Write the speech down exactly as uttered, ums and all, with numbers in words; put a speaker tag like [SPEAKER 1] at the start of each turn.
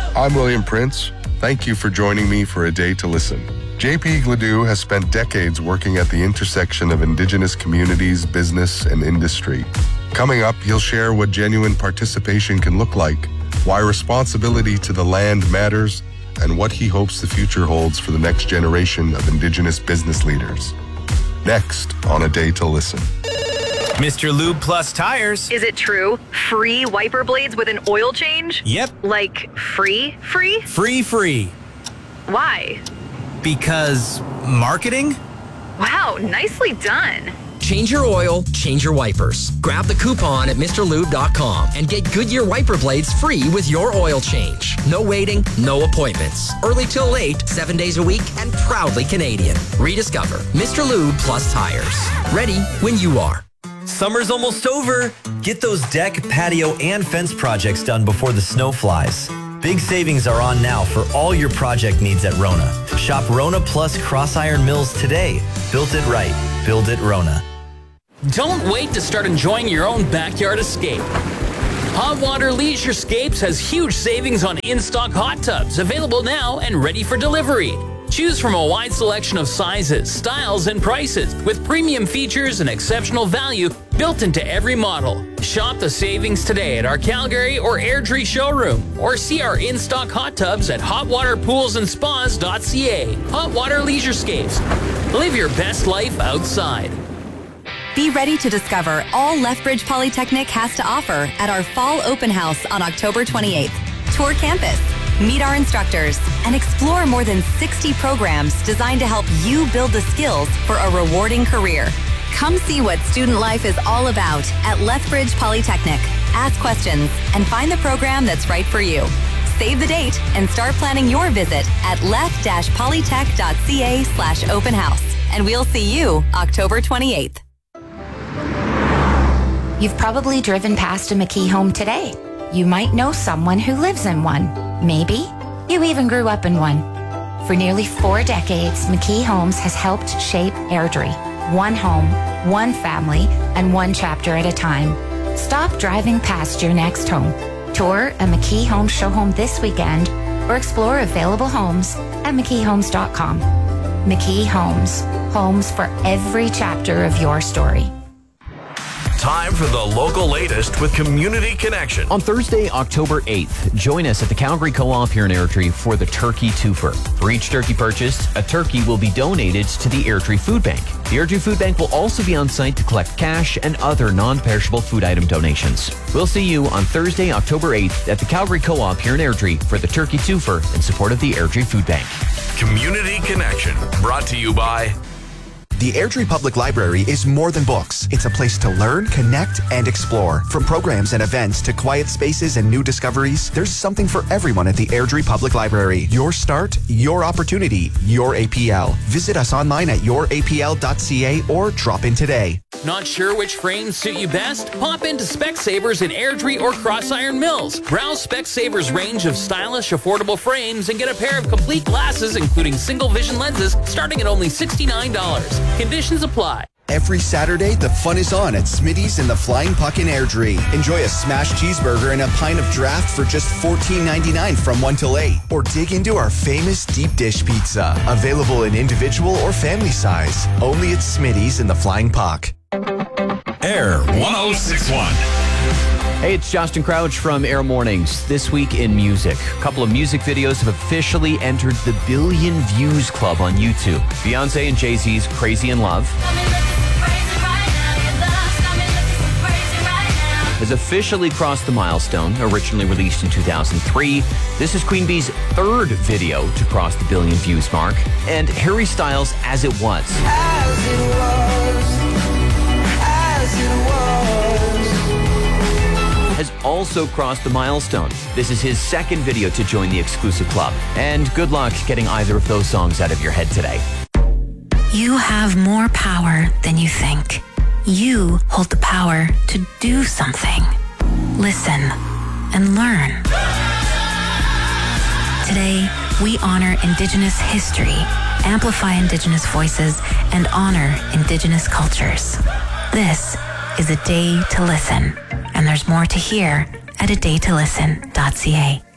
[SPEAKER 1] I'm William Prince. Thank you for joining me for A Day to Listen. J P Gladue has spent decades working at the intersection of Indigenous communities, business, and industry. Coming up, he'll share what genuine participation can look like, why responsibility to the land matters, and what he hopes the future holds for the next generation of Indigenous business leaders. Next on A Day to Listen.
[SPEAKER 2] Mister Lube Plus Tires.
[SPEAKER 3] Is it true? Free wiper blades with an oil change?
[SPEAKER 2] Yep.
[SPEAKER 3] Like free, free?
[SPEAKER 2] Free, free.
[SPEAKER 3] Why?
[SPEAKER 2] Because marketing?
[SPEAKER 3] Wow, nicely done.
[SPEAKER 4] Change your oil, change your wipers. Grab the coupon at Mr Lube dot com and get Goodyear wiper blades free with your oil change. No waiting, no appointments. Early till late, seven days a week, and proudly Canadian. Rediscover Mister Lube Plus Tires. Ready when you are.
[SPEAKER 5] Summer's almost over. Get those deck, patio, and fence projects done before the snow flies. Big savings are on now for all your project needs at Rona. Shop Rona Plus Cross Iron Mills today. Built it right. Build it Rona.
[SPEAKER 6] Don't wait to start enjoying your own backyard escape. Hot Water Leisurescapes has huge savings on in-stock hot tubs, available now and ready for delivery. Choose from a wide selection of sizes, styles, and prices, with premium features and exceptional value built into every model. Shop the savings today at our Calgary or Airdrie showroom, or see our in-stock hot tubs at hot water pools and spas dot c a. Hot Water Leisurescapes. Live your best life outside.
[SPEAKER 7] Be ready to discover all Lethbridge Polytechnic has to offer at our Fall Open House on October twenty-eighth. Tour campus, meet our instructors, and explore more than sixty programs designed to help you build the skills for a rewarding career. Come see what student life is all about at Lethbridge Polytechnic. Ask questions and find the program that's right for you. Save the date and start planning your visit at leth dash polytech dot c a slash open house. And we'll see you October twenty-eighth.
[SPEAKER 8] You've probably driven past a McKee home today. You might know someone who lives in one. Maybe you even grew up in one. For nearly four decades, McKee Homes has helped shape Airdrie. One home, one family, and one chapter at a time. Stop driving past your next home. Tour a McKee Homes show home this weekend or explore available homes at mckee homes dot com. McKee Homes. Homes for every chapter of your story.
[SPEAKER 9] Time for the local latest with Community Connection.
[SPEAKER 10] On Thursday, October eighth, join us at the Calgary Co-op here in Airdrie for the Turkey Twofer. For each turkey purchased, a turkey will be donated to the Airdrie Food Bank. The Airdrie Food Bank will also be on site to collect cash and other non-perishable food item donations. We'll see you on Thursday, October eighth at the Calgary Co-op here in Airdrie for the Turkey Twofer in support of the Airdrie Food Bank.
[SPEAKER 9] Community Connection, brought to you by...
[SPEAKER 11] The Airdrie Public Library is more than books. It's a place to learn, connect, and explore. From programs and events to quiet spaces and new discoveries, there's something for everyone at the Airdrie Public Library. Your start, your opportunity, your A P L. Visit us online at your a p l dot c a or drop in today.
[SPEAKER 6] Not sure which frames suit you best? Pop into Specsavers in Airdrie or Cross Iron Mills. Browse Specsavers' range of stylish, affordable frames and get a pair of complete glasses, including single vision lenses, starting at only sixty-nine dollars. Conditions apply.
[SPEAKER 11] Every Saturday, the fun is on at Smitty's in the Flying Puck in Airdrie. Enjoy a smashed cheeseburger and a pint of draft for just fourteen ninety-nine from one till eight. Or dig into our famous deep dish pizza, available in individual or family size. Only at Smitty's in the Flying Puck.
[SPEAKER 9] Air one oh six point one.
[SPEAKER 10] Hey, it's Justin Crouch from Air Mornings. This week in music, a couple of music videos have officially entered the Billion Views Club on YouTube. Beyonce and Jay-Z's Crazy in Love has officially crossed the milestone, originally released in two thousand three. This is Queen Bee's third video to cross the billion views mark. And Harry Styles' As It Was.
[SPEAKER 12] As it was, as it was.
[SPEAKER 10] Has also crossed the milestone. This is his second video to join the exclusive club. And good luck getting either of those songs out of your head today.
[SPEAKER 8] You have more power than you think. You hold the power to do something. Listen and learn. Today, we honor Indigenous history, amplify Indigenous voices, and honor Indigenous cultures. This is A Day to Listen, and there's more to hear at a day to listen dot c a.